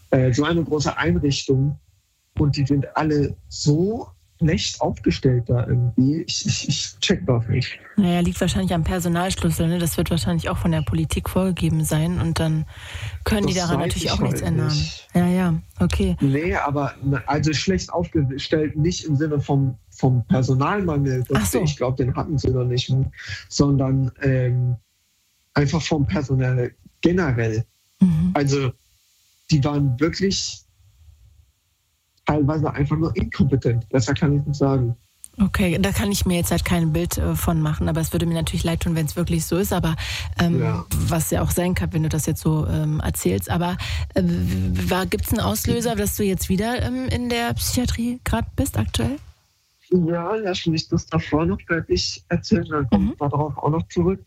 so eine große Einrichtung und die sind alle so schlecht aufgestellt da irgendwie. Ich check das nicht. Naja, liegt wahrscheinlich am Personalschlüssel. Ne? Das wird wahrscheinlich auch von der Politik vorgegeben sein und dann können die daran natürlich auch nichts ändern. Ja, okay. Nee, aber also schlecht aufgestellt nicht im Sinne vom Personalmangel. Ich glaube, den hatten sie noch nicht, sondern einfach vom Personal generell. Mhm. Also die waren wirklich teilweise einfach nur inkompetent. Besser kann ich nicht sagen. Okay, da kann ich mir jetzt halt kein Bild von machen, aber es würde mir natürlich leid tun, wenn es wirklich so ist, aber was ja auch sein kann, wenn du das jetzt so erzählst. Aber gibt es einen Auslöser, dass du jetzt wieder in der Psychiatrie gerade bist aktuell? Ja, lass mich das davor noch fertig erzählen, dann komme ich darauf auch noch zurück.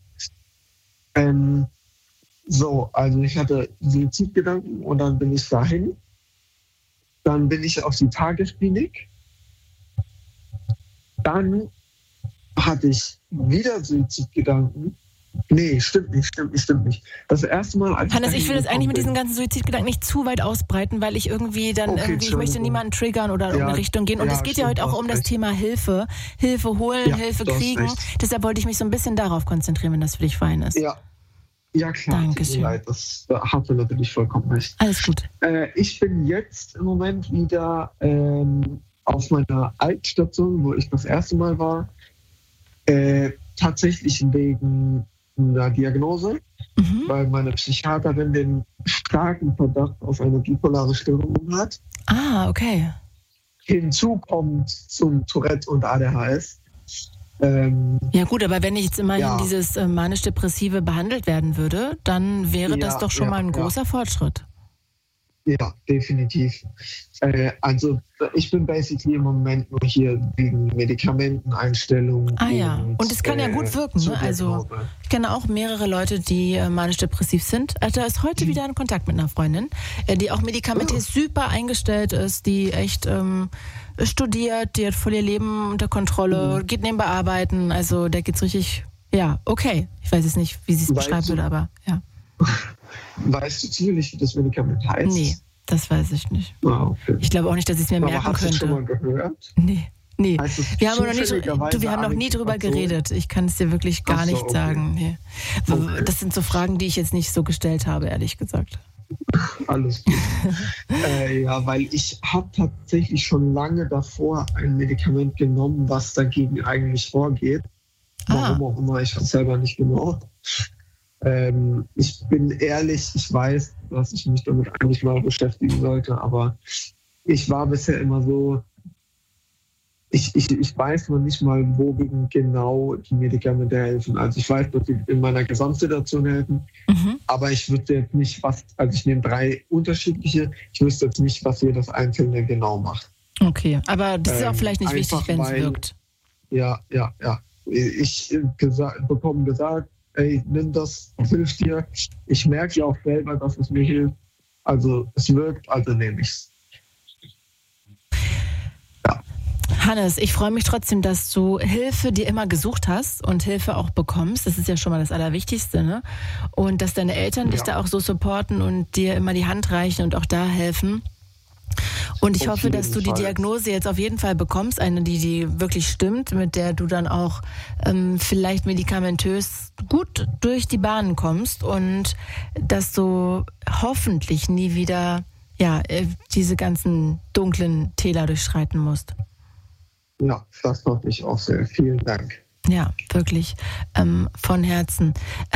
Also ich hatte Suizidgedanken und dann bin ich dahin. Dann bin ich auf die Tagesklinik. Dann hatte ich wieder Suizidgedanken. Nee, stimmt nicht. Das erste Mal, als Hannes, ich will das eigentlich mit diesen ganzen Suizidgedanken nicht zu weit ausbreiten, weil ich irgendwie ich möchte niemanden triggern oder in eine Richtung gehen. Und es geht ja heute auch um das Thema Hilfe. Hilfe holen, Hilfe kriegen. Deshalb wollte ich mich so ein bisschen darauf konzentrieren, wenn das für dich fein ist. Ja, klar. Dankeschön. Das hast du natürlich vollkommen recht. Alles gut. Ich bin jetzt im Moment wieder auf meiner Altstation, wo ich das erste Mal war, tatsächlich wegen einer Diagnose, weil meine Psychiaterin den starken Verdacht auf eine bipolare Störung hat. Ah, okay. Hinzu kommt zum Tourette und ADHS. Ja gut, aber wenn ich jetzt immerhin dieses manisch-depressive behandelt werden würde, dann wäre das doch schon mal ein großer Fortschritt. Ja, definitiv. Also ich bin basically im Moment nur hier wegen Medikamenteneinstellungen. Ah ja, und es kann ja gut wirken. Ne? Also ich kenne auch mehrere Leute, die manisch-depressiv sind. Also da ist heute wieder in Kontakt mit einer Freundin, die auch medikamentös super eingestellt ist, die echt studiert, die hat voll ihr Leben unter Kontrolle, geht nebenbei arbeiten. Also da geht's richtig, okay. Ich weiß jetzt nicht, wie sie es beschreiben würde, aber ja. Weißt du zufällig, wie das Medikament heißt? Nee, das weiß ich nicht. Okay. Ich glaube auch nicht, dass ich es mir merken könnte. Hast du schon mal gehört? Nee. Wir haben noch nie drüber geredet. Ich kann es dir wirklich gar nicht sagen. Nee. Okay. Das sind so Fragen, die ich jetzt nicht so gestellt habe, ehrlich gesagt. Alles gut. Weil ich habe tatsächlich schon lange davor ein Medikament genommen, was dagegen eigentlich vorgeht. Warum auch immer, ich weiß selber nicht genau. Ich bin ehrlich, ich weiß, dass ich mich damit eigentlich mal beschäftigen sollte, aber ich war bisher immer so, ich weiß noch nicht mal, wogegen genau die Medikamente helfen. Also ich weiß, dass sie in meiner Gesamtsituation helfen, aber ich wüsste jetzt nicht, ich nehme 3 unterschiedliche, ich wüsste jetzt nicht, was jedes einzelne genau macht. Okay, aber das ist auch vielleicht nicht wichtig, wenn es wirkt. Ja. Ich bekomme gesagt, ey, nimm das hilft dir. Ich merke ja auch selber, dass es mir hilft. Also es wirkt, also nehme ich es. Ja. Hannes, ich freue mich trotzdem, dass du Hilfe dir immer gesucht hast und Hilfe auch bekommst. Das ist ja schon mal das Allerwichtigste, ne? Und dass deine Eltern dich da auch so supporten und dir immer die Hand reichen und auch da helfen. Und ich hoffe, dass du die Diagnose jetzt auf jeden Fall bekommst, eine, die wirklich stimmt, mit der du dann auch vielleicht medikamentös gut durch die Bahnen kommst und dass du hoffentlich nie wieder diese ganzen dunklen Täler durchschreiten musst. Ja, das hoffe ich auch sehr. Vielen Dank. Ja, wirklich von Herzen.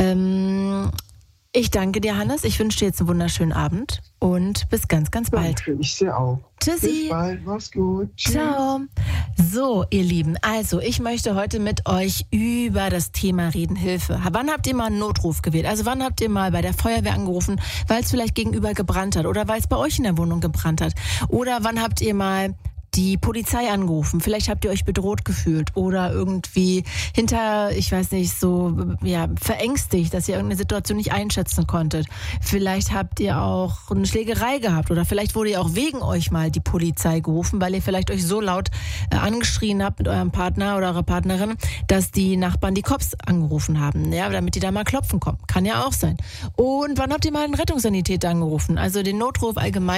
Ich danke dir, Hannes. Ich wünsche dir jetzt einen wunderschönen Abend und bis ganz, ganz bald. Danke, ich dir auch. Tschüssi. Bis bald, mach's gut. Tschüss. Ciao. So, ihr Lieben, also ich möchte heute mit euch über das Thema reden, Hilfe. Wann habt ihr mal einen Notruf gewählt? Also wann habt ihr mal bei der Feuerwehr angerufen, weil es vielleicht gegenüber gebrannt hat oder weil es bei euch in der Wohnung gebrannt hat? Oder wann habt ihr mal die Polizei angerufen? Vielleicht habt ihr euch bedroht gefühlt oder irgendwie verängstigt, dass ihr irgendeine Situation nicht einschätzen konntet. Vielleicht habt ihr auch eine Schlägerei gehabt oder vielleicht wurde ja auch wegen euch mal die Polizei gerufen, weil ihr vielleicht euch so laut angeschrien habt mit eurem Partner oder eurer Partnerin, dass die Nachbarn die Cops angerufen haben, damit die da mal klopfen kommen. Kann ja auch sein. Und wann habt ihr mal einen Rettungssanitäter angerufen? Also den Notruf allgemein